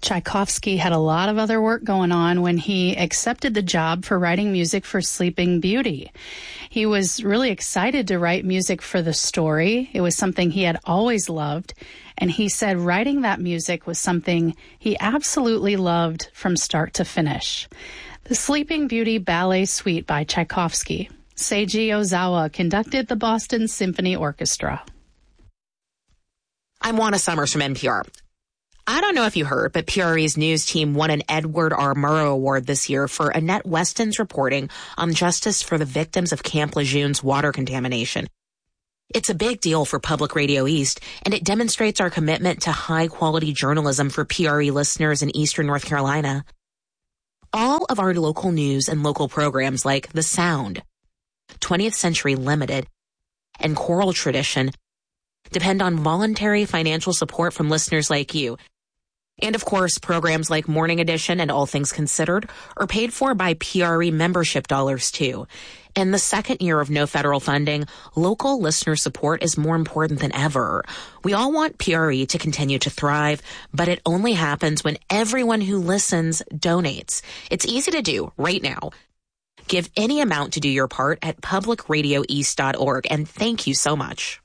Tchaikovsky had a lot of other work going on when he accepted the job for writing music for Sleeping Beauty. He was really excited to write music for the story. It was something he had always loved, and he said writing that music was something he absolutely loved from start to finish. The Sleeping Beauty Ballet Suite by Tchaikovsky. Seiji Ozawa conducted the Boston Symphony Orchestra. I'm Juana Summers from NPR. I don't know if you heard, but PRE's news team won an Edward R. Murrow Award this year for Annette Weston's reporting on justice for the victims of Camp Lejeune's water contamination. It's a big deal for Public Radio East, and it demonstrates our commitment to high-quality journalism for PRE listeners in Eastern North Carolina. All of our local news and local programs like The Sound, 20th Century Limited, and Choral Tradition depend on voluntary financial support from listeners like you. And of course, programs like Morning Edition and All Things Considered are paid for by PRE membership dollars too. In the second year of no federal funding, local listener support is more important than ever. We all want PRE to continue to thrive, but it only happens when everyone who listens donates. It's easy to do right now. Give any amount to do your part at publicradioeast.org, and thank you so much.